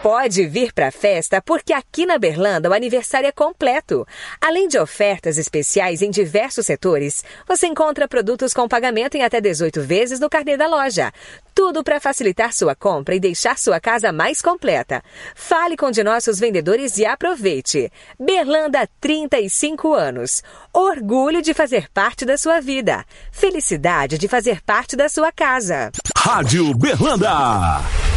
Pode vir pra festa porque aqui na Berlanda o aniversário é completo. Além de ofertas especiais em diversos setores, você encontra produtos com pagamento em até 18 vezes no carnê da loja. Tudo para facilitar sua compra e deixar sua casa mais completa. Fale com um de nossos vendedores e aproveite. Berlanda, 35 anos. Orgulho de fazer parte da sua vida. Felicidade de fazer parte da sua casa. Rádio Berlanda.